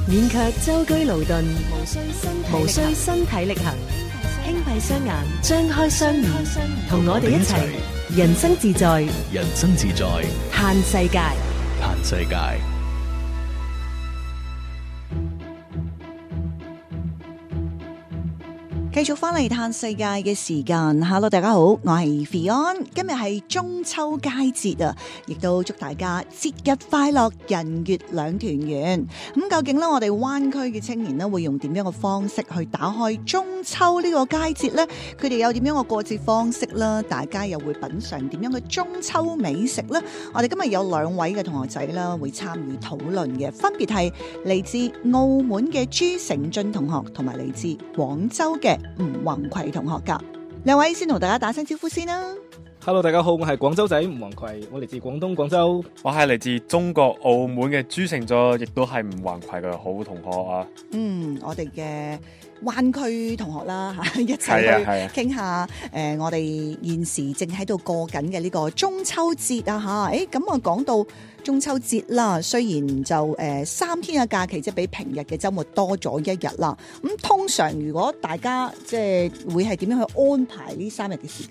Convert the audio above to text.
免卻舟車勞頓，無需身體力行，輕閉雙眼，張開雙耳，同我哋一齊人生自在， 人生自在， 嘆世界。 嘆世界。 繼續翻嚟嘆世界嘅時間 ，Hello， 大家好，我係 Fion， 今日係中秋佳節啊，亦都祝大家節日快樂，人月兩團圓。咁究竟咧，我哋灣區嘅青年咧會用點樣嘅方式去打開中秋呢個佳節呢？佢哋有點樣嘅過節方式啦？大家又會品嘗點樣嘅中秋美食呢？我哋今日有兩位嘅同學仔啦，會參與討論嘅，分別係嚟自澳門嘅朱成俊同學，同埋嚟自廣州嘅吳宏葵同學噶。兩位先同大家打聲招呼先啦。 Hello， 大家好，我係廣州仔吳宏葵，我嚟自廣東廣州。 我係嚟自中國澳門嘅朱成俊，亦都係吳宏葵嘅好同學啊。 我哋嘅灣區同學啦嚇，一齊去傾下我哋現時正喺度過緊嘅呢個中秋節啊嚇。咁我講到中秋節啦，雖然就3天嘅假期，即係比平日嘅週末多咗1日啦。咁通常如果大家即係會係點樣去安排呢3日嘅時